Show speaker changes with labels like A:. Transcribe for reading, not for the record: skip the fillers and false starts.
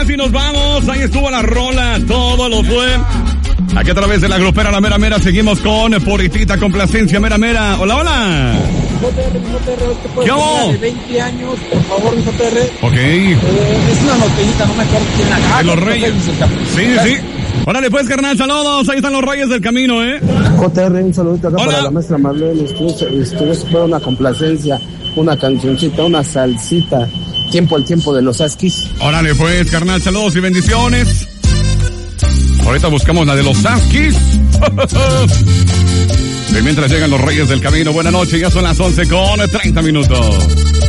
A: casi nos vamos. Ahí estuvo la rola, todo lo fue. Aquí a través de la grupera La Mera Mera seguimos con Puritita Complacencia Mera Mera. Hola, hola.
B: ¿Qué hago? 20 años, por favor, mi JR.
A: Ok.
B: Es una botellita, no me acuerdo quién la
A: de los Reyes. Sí. Órale pues, carnal, saludos. Ahí están los Reyes del Camino,
C: JR, un saludito acá.
A: Hola.
C: Para la maestra Marlene. Estuvo para una complacencia, una cancioncita, una salsita. Tiempo al tiempo de los Askis.
A: Órale pues, carnal, saludos y bendiciones. Ahorita buscamos la de los Askis. Y mientras llegan los Reyes del Camino, buenas noches, ya son las 11:30.